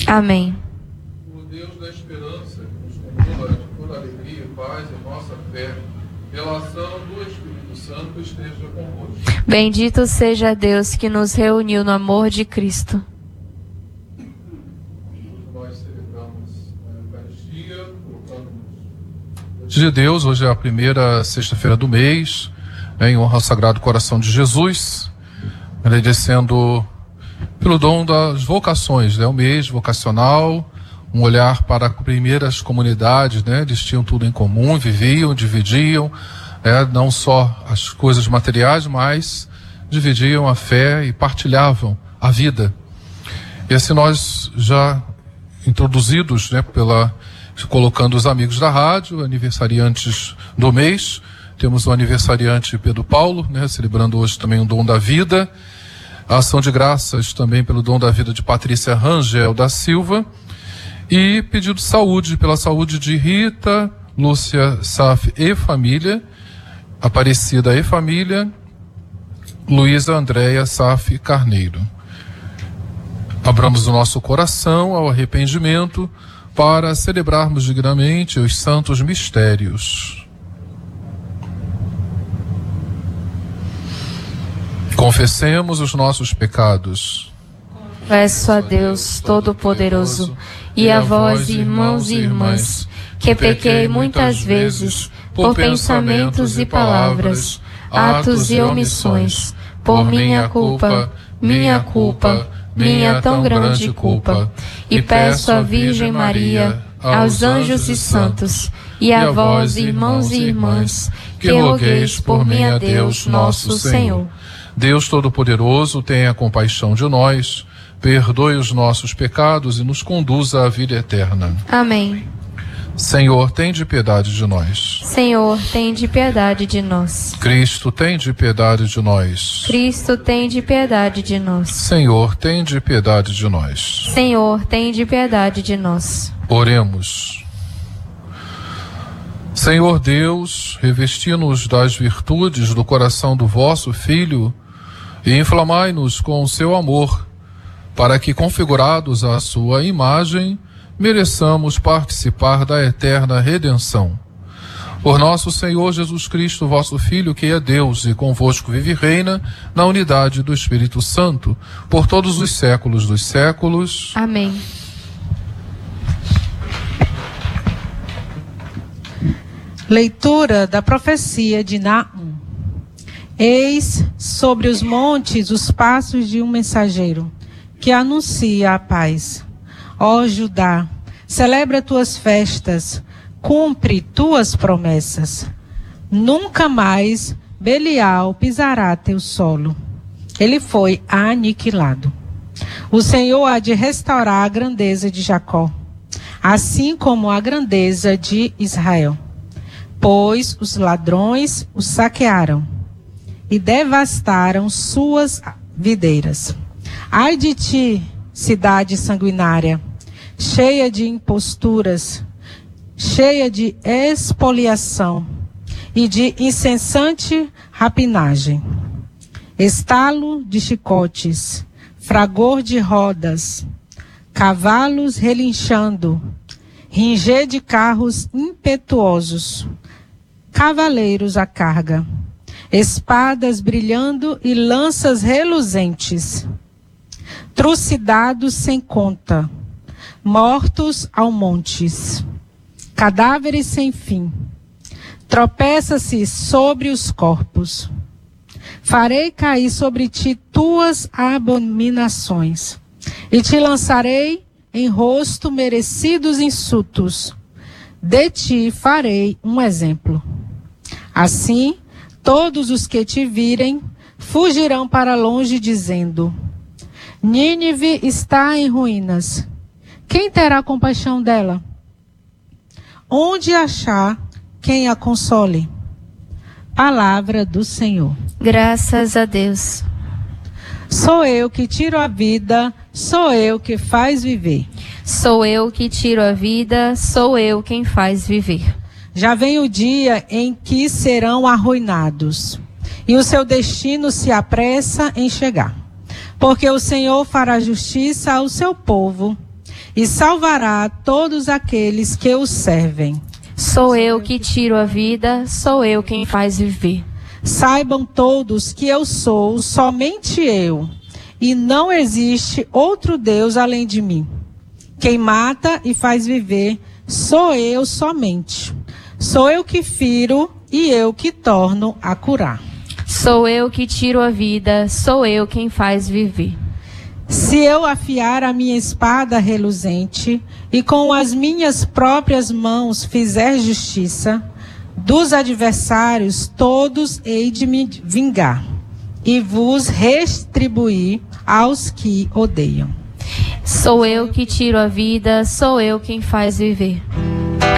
Amém. O Deus da esperança, que nos conduz por alegria e paz em nossa fé, pela ação do Espírito Santo, esteja convosco. Bendito seja Deus que nos reuniu no amor de Cristo. Nós celebramos a Eucaristia, colocando-nos de Deus. Hoje é a primeira sexta-feira do mês, em honra ao Sagrado Coração de Jesus, agradecendo pelo dom das vocações, o mês vocacional, um olhar para as primeiras comunidades, eles tinham tudo em comum, viviam, dividiam, não só as coisas materiais, mas dividiam a fé e partilhavam a vida. E assim nós já introduzidos, colocando os amigos da rádio, aniversariantes do mês, temos o aniversariante Pedro Paulo, celebrando hoje também o dom da vida, a ação de graças também pelo dom da vida de Patrícia Rangel da Silva, e pedido de saúde, pela saúde de Rita, Lúcia Saf e família, Aparecida e família, Luísa Andréia Saf Carneiro. Abramos o nosso coração ao arrependimento para celebrarmos dignamente os santos mistérios. Confessemos os nossos pecados. Peço a Deus Todo-Poderoso e a vós, irmãos e irmãs, que pequei muitas vezes por pensamentos e palavras, atos e omissões, por minha culpa, minha tão grande culpa. E peço à Virgem Maria, aos anjos e santos, e a vós, irmãos e irmãs, que rogueis por mim a Deus nosso Senhor. Deus Todo-Poderoso, tenha compaixão de nós, perdoe os nossos pecados e nos conduza à vida eterna. Amém. Senhor, tende piedade de nós. Senhor, tende piedade de nós. Cristo, tende piedade de nós. Cristo, tende piedade de nós. Senhor, tende piedade de nós. Senhor, tende piedade de nós. Oremos. Senhor Deus, revesti-nos das virtudes do coração do vosso Filho e inflamai-nos com o seu amor, para que, configurados à sua imagem, mereçamos participar da eterna redenção. Por nosso Senhor Jesus Cristo, vosso Filho, que é Deus e convosco vive e reina na unidade do Espírito Santo, por todos os séculos dos séculos. Amém. Leitura da profecia de Naum. Eis sobre os montes os passos de um mensageiro, que anuncia a paz. Ó Judá, celebra tuas festas, cumpre tuas promessas. Nunca mais Belial pisará teu solo. Ele foi aniquilado. O Senhor há de restaurar a grandeza de Jacó, assim como a grandeza de Israel. Pois os ladrões o saquearam e devastaram suas videiras. Ai de ti, cidade sanguinária, cheia de imposturas, cheia de expoliação e de incessante rapinagem. Estalo de chicotes, fragor de rodas, cavalos relinchando, ringer de carros impetuosos, cavaleiros à carga, espadas brilhando e lanças reluzentes, trucidados sem conta, mortos ao montes, cadáveres sem fim, tropeça-se sobre os corpos. Farei cair sobre ti tuas abominações, e te lançarei em rosto merecidos insultos. De ti farei um exemplo. Assim, todos os que te virem fugirão para longe, dizendo: Nínive está em ruínas. Quem terá compaixão dela? Onde achar quem a console? Palavra do Senhor. Graças a Deus. Sou eu que tiro a vida, sou eu que faz viver. Sou eu que tiro a vida, sou eu quem faz viver. Já vem o dia em que serão arruinados, e o seu destino se apressa em chegar. Porque o Senhor fará justiça ao seu povo, e salvará todos aqueles que o servem. Sou eu que tiro a vida, sou eu quem faz viver. Saibam todos que eu sou somente eu, e não existe outro Deus além de mim. Quem mata e faz viver sou eu somente. Sou eu que firo e eu que torno a curar. Sou eu que tiro a vida, sou eu quem faz viver. Se eu afiar a minha espada reluzente e com as minhas próprias mãos fizer justiça, dos adversários todos hei de me vingar e vos retribuir aos que odeiam. Sou eu que tiro a vida, sou eu quem faz viver.